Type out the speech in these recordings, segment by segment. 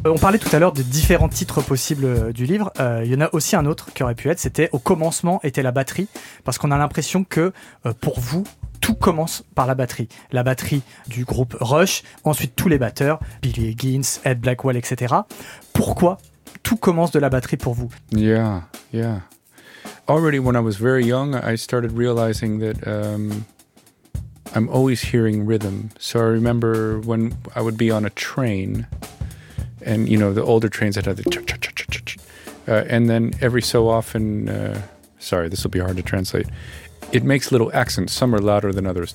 On parlait tout à l'heure de différents titres possibles du livre. Il y en a aussi un autre qui aurait pu être, c'était « Au commencement était la batterie », parce qu'on a l'impression que pour vous, tout commence par la batterie. La batterie du groupe Rush, ensuite tous les batteurs, Billy Higgins, Ed Blackwell, etc. Pourquoi tout commence de la batterie pour vous? Yeah. Already when I was very young, I started realizing that I'm always hearing rhythm. So I remember when I would be on a train, and the older trains that had the ch-ch-ch-ch-ch, and then every so often, sorry, this will be hard to translate, it makes little accents. Some are louder than others.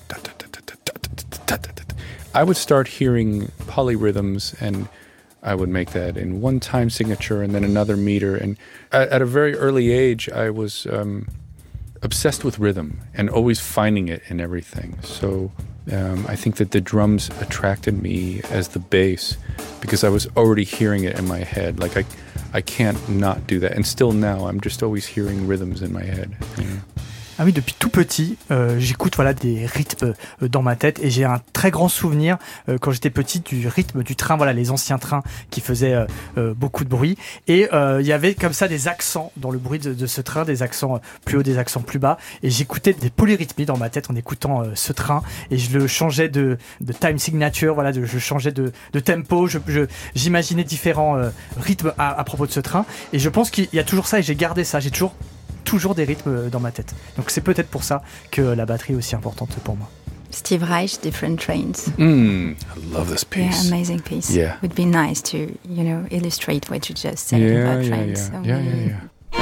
I would start hearing polyrhythms, and I would make that in one time signature and then another meter. And at a very early age, I was obsessed with rhythm and always finding it in everything. So I think that the drums attracted me as the bass because I was already hearing it in my head. Like I can't not do that. And still now, I'm just always hearing rhythms in my head. Ah oui, depuis tout petit, j'écoute des rythmes dans ma tête et j'ai un très grand souvenir quand j'étais petit du rythme du train, les anciens trains qui faisaient beaucoup de bruit et il y avait comme ça des accents dans le bruit de ce train, des accents plus hauts, des accents plus bas et j'écoutais des polyrythmies dans ma tête en écoutant ce train et je le changeais de time signature, je changeais de tempo, j'imaginais différents rythmes à propos de ce train et je pense qu'il y a toujours ça et j'ai gardé ça, j'ai toujours des rythmes dans ma tête. Donc c'est peut-être pour ça que la batterie est aussi importante pour moi. Steve Reich, Different Trains. I love this piece. Yeah, amazing piece. Yeah. Would be nice to, illustrate what you just said about trains. Yeah.